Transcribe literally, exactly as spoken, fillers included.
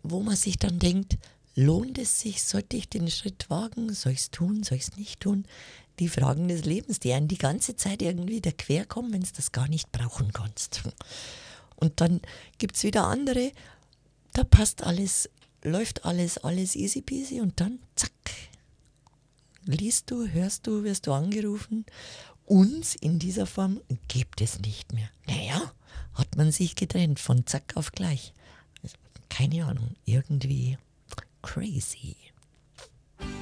wo man sich dann denkt, lohnt es sich, sollte ich den Schritt wagen, soll ich es tun, soll ich es nicht tun? Die Fragen des Lebens, die einen die ganze Zeit irgendwie da quer kommen, wenn du das gar nicht brauchen kannst. Und dann gibt es wieder andere, da passt alles, läuft alles, alles easy peasy und dann zack, liest du, hörst du, wirst du angerufen. Uns in dieser Form gibt es nicht mehr. Naja, hat man sich getrennt von zack auf gleich. Keine Ahnung, irgendwie crazy.